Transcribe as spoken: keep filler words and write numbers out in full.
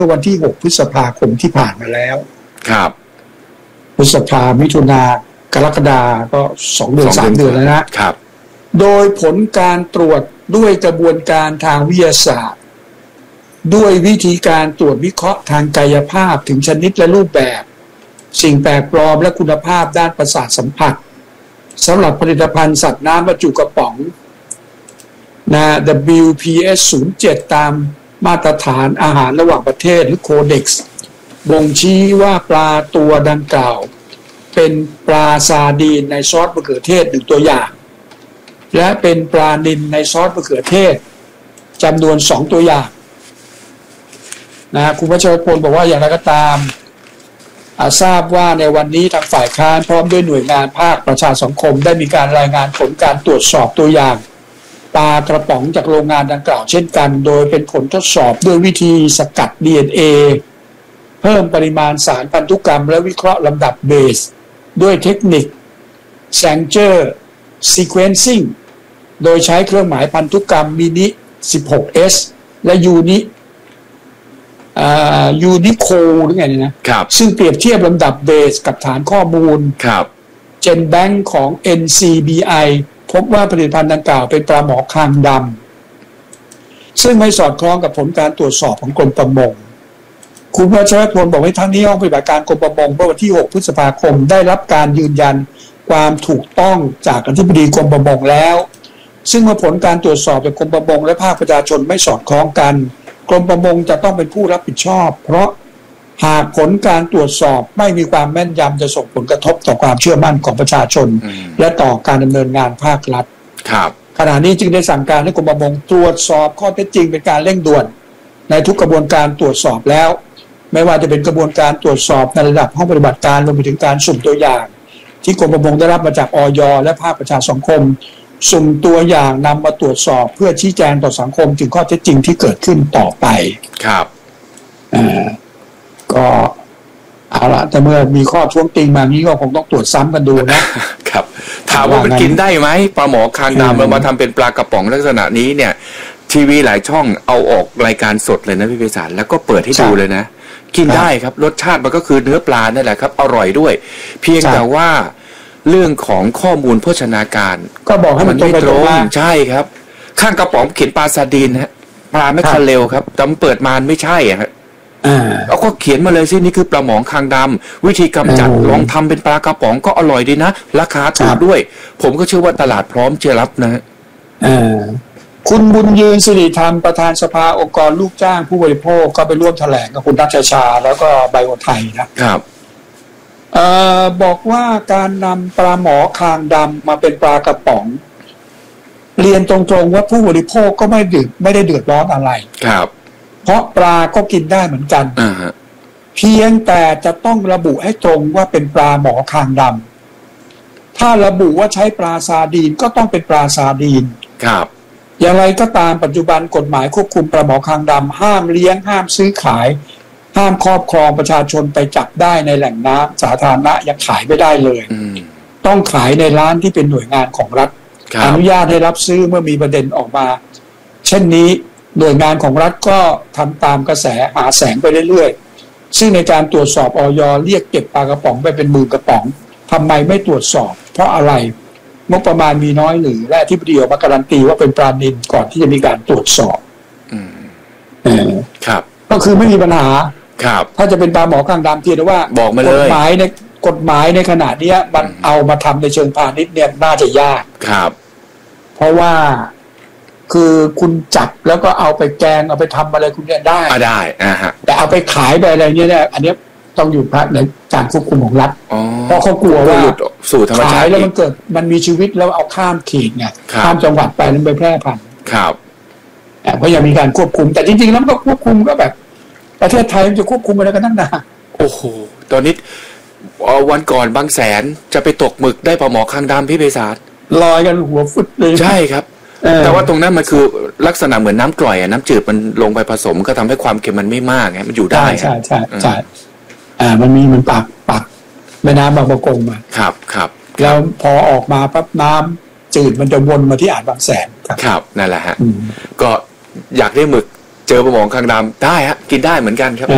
มื่อวันที่หกพฤษภาคมที่ผ่านมาแล้วครับพฤษภามิถุนากรกฎาก็สองเดือนสามเดือนแล้วนะครับโดยผลการตรวจด้วยกระบวนการทางวิทยาศาสตร์ด้วยวิธีการตรวจวิเคราะห์ทางกายภาพถึงชนิดและรูปแบบสิ่งแปลกปลอมและคุณภาพด้านประสาทสัมผัสสำหรับผลิตภัณฑ์สัตว์น้ำบรรจุกระป๋องนะ ดับเบิลยู พี เอส ศูนย์เจ็ด ตามมาตรฐานอาหารระหว่างประเทศหรือโคเด็กซ์บ่งชี้ว่าปลาตัวดังกล่าวเป็นปลาซาร์ดีนในซอสมะเขือเทศหนึ่งตัวอย่างและเป็นปลานิลในซอสมะเขือเทศจำนวนสองตัวอย่างนะคุณพัชรพลบอกว่าอย่างไรก็ตามทราบว่าในวันนี้ทางฝ่ายค้านพร้อมด้วยหน่วยงานภาคประชาสังคมได้มีการรายงานผลการตรวจสอบตัวอย่างปลากระป๋องจากโรงงานดังกล่าวเช่นกันโดยเป็นผลทดสอบด้วยวิธีสกัด ดี เอ็น เอ เพิ่มปริมาณสารพันธุกรรมและวิเคราะห์ลำดับเบสด้วยเทคนิค Sanger Sequencing โดยใช้เครื่องหมายพันธุกรรมมินิ สิบหก เอส และยูนิยูนิโคหรือไงนี่นะซึ่งเปรียบเทียบลำดับเบสกับฐานข้อมูล GenBank ของ เอ็น ซี บี ไอ พบว่าผลิตภัณฑ์ดังกล่าวเป็นปลาหมอคางดำซึ่งไม่สอดคล้องกับผลการตรวจสอบของกรมประมงคุณวัชรพลบอกให้ทั้งนี้ห้องปฏิบัติการกรมประมงเมื่อวันที่หกพฤษภาคมได้รับการยืนยันความถูกต้องจากอธิบดีกรมประมงแล้วซึ่งเมื่อผลการตรวจสอบจากกรมประมงและภาคประชาชนไม่สอดคล้องกันกรมประมงจะต้องเป็นผู้รับผิดชอบเพราะหากผลการตรวจสอบไม่มีความแม่นยำจะส่งผลกระทบต่อความเชื่อมั่นของประชาชนและต่อการดำเนินงานภาครัฐขณะนี้จึงได้สั่งการให้กรมประมงตรวจสอบข้อเท็จจริงเป็นการเร่งด่วนในทุกกระบวนการตรวจสอบแล้วไม่ว่าจะเป็นกระบวนการตรวจสอบในระดับห้องปฏิบัติการรวมไปถึงการสุ่มตัวอย่างที่กรมประมงได้รับมาจากอย.และภาคประชาสังคมสุ่มตัวอย่างนำมาตรวจสอบเพื่อชี้แจงต่อสังคมถึงข้อเท็จจริงที่เกิดขึ้นต่อไปครับอ่าก็เอาละแต่เมื่อมีข้อท้วงติงมานี้ก็คงต้องตรวจซ้ำกันดูนะครับถามว่ามันกินได้ไหมปลาหมอคางดำเรามาทำเป็นปลากระป๋องลักษณะนี้เนี่ยทีวีหลายช่องเอาออกรายการสดเลยนะพี่ไพศาลแล้วก็เปิดให้ดูเลยนะกินได้ครับรสชาติมันก็คือเนื้อปลานั่นแหละครับอร่อยด้วยเพียงแต่ว่าเรื่องของข้อมูลโภชนาการก็บอกให้มันตรงไปตรงมาใช่ครับข้างกระป๋องเขียนปลาซาร์ดีนฮะปลาไม่คันเร็วครับแต่เปิดมาไม่ใช่ครับเอาก็เขียนมาเลยสินี่คือปลาหมอคางดำวิธีกำจัดลองทำเป็นปลากระป๋องก็อร่อยดีนะราคาถูกด้วยผมก็เชื่อว่าตลาดพร้อมจะรับนะคุณบุญยืนสิริธรรมประธานสภาองค์กรลูกจ้างผู้บริโภคก็ไปร่วมแถลงกับคุณนัชชาแล้วก็ไบโอไทยนะครับเอ่อบอกว่าการนำปลาหมอคางดำมาเป็นปลากระป๋องเรียนตรงๆว่าผู้บริโภคก็ไม่ดือดไม่ได้เดือดร้อนอะไรครับเพราะปลาก็กินได้เหมือนกันอ่าฮะเพียงแต่จะต้องระบุให้ตรงว่าเป็นปลาหมอคางดำถ้าระบุว่าใช้ปลาซาร์ดีนก็ต้องเป็นปลาซาร์ดีนครับอย่างไรก็ตามปัจจุบันกฎหมายควบคุมปลาหมอคางดำห้ามเลี้ยงห้ามซื้อขายห้ามครอบครองประชาชนไปจับได้ในแหล่งน้ำสาธารณะยังขายไม่ได้เลยต้องขายในร้านที่เป็นหน่วยงานของรัฐอนุญาตให้รับซื้อเมื่อมีประเด็นออกมาเช่นนี้หน่วยงานของรัฐก็ทำตามกระแสหาแสงไปเรื่อยๆซึ่งในการตรวจสอบอย.เรียกเก็บปลากระป๋องไปเป็นหมื่นกระป๋องทำไมไม่ตรวจสอบเพราะอะไรงบประมาณมีน้อยหรือและที่ประเดี๋ยวมาการันตีว่าเป็นปลานิลก่อนที่จะมีการตรวจสอบเออครับก็คือไม่มีปัญหาครับถ้าจะเป็นปลาหมอคางดำเพียงแต่ว่าบอกมาเลยกฎหมายในกฎหมายในขณะนี้มันเอามาทำในเชิงพาณิชย์เนี่ยน่าจะยากครับเพราะว่าคือคุณจับแล้วก็เอาไปแกงเอาไปทำอะไรคุณเนี่ยได้ได้อ่าฮะแต่เอาไปขายไปอะไรเนี่ยเนี่ยอันนี้ต้องอยู่ภายในการควบคุมของรัฐเพราะเขากลัวว่าสู่ธรรมชาติขายแล้วมันเกิดมันมีชีวิตแล้วเอาข้ามเขตไงข้ามจังหวัดไปแล้วไปแพร่พันธุ์ครับเพราะยังมีการควบคุมแต่จริงๆแล้วก็ควบคุมก็แบบประเทศไทยมันจะควบคุมอะไรกันตั้งนานโอ้โหตอนนี้วันก่อนบางแสนจะไปตกหมึกได้ปลาหมอคางดำพี่ไพศาลลอยกันหัวฟุตเลยใช่ครับแต่ว่าตรงนั้นมันคือลักษณะเหมือนน้ำกร่อยอ่ะน้ำจืดมันลงไปผสมก็ทำให้ความเค็มมันไม่มากไงมันอยู่ได้ใช่ใช่ใช่อ่ามันมีมันปากปากแม่น้ำบางประกงมาครับครับแล้วพอออกมาปั๊บน้ำจืดมันจะวนมาที่อ่างบางแสนครับนั่นแหละฮะก็อยากได้หมึกเจอปลาหมอคางดำได้ฮะกินได้เหมือนกันครับ